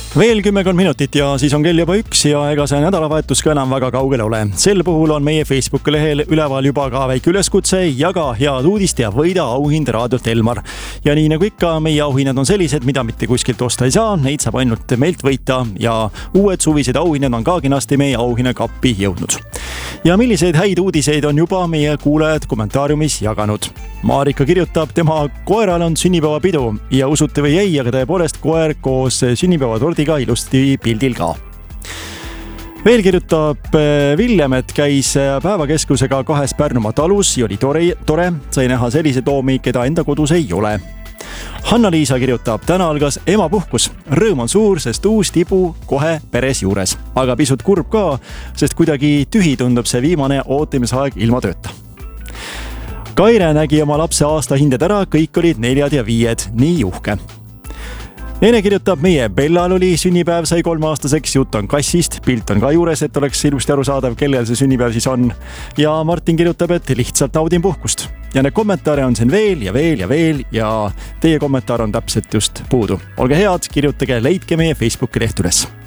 Veel 10 minutit ja siis on kell juba 1 ja ega see nädalavahetus ka enam väga kaugel ole. Sel puhul on meie Facebooki lehel üleval juba ka väike üleskutse, jaga head uudist ja võida auhind Raadiot Elmar. Ja nii nagu ikka, meie auhinnad on sellised, mida mitte kuskilt osta ei saa, neid saab ainult meilt võita ja uued suvised auhinnad on ka kenasti meie auhinnakappi jõudnud. Ja milliseid häid uudiseid on juba meie kuulajad kommentaariumis jaganud. Marika kirjutab, tema koeral on sünnipäevapidu ja usute või ei, aga tõepoolest koer koos sünnipäevatordiga ilusti pildil ka. Veel kirjutab Villem, et käis päevakeskusega 2 Pärnumaa talus ja oli tore, sai näha sellised loomi, keda enda kodus ei ole. Hanna-Liisa kirjutab, täna algas emapuhkus. Rõõm on suur, sest uus tibu kohe peres juures. Aga pisut kurb ka, sest kuidagi tühi tundub see viimane ootamisaeg ilma tööta. Kaire nägi oma lapse aastahinded ära, kõik olid 4 ja 5, nii uhke. Neene kirjutab, meie Bellal oli sünnipäev, sai 3-aastaseks, jutt on kassist, pilt on ka juures, et oleks ilusti arusaadav, kellel see sünnipäev siis on. Ja Martin kirjutab, et lihtsalt naudin puhkust. Ja need kommentaare on siin veel ja teie kommentaar on täpselt just puudu. Olge head, kirjutage, leidke meie Facebooki leht üles.